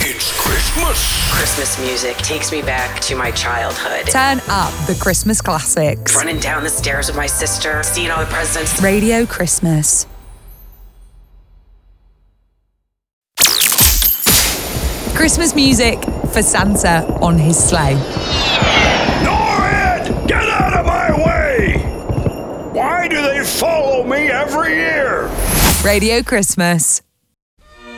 It's Christmas. Christmas music takes me back to my childhood. Turn up the Christmas classics. Running down the stairs with my sister, seeing all the presents. Radio Christmas. Christmas music for Santa on his sleigh. Norrid! Get out of my way! Why do they follow me every year? Radio Christmas.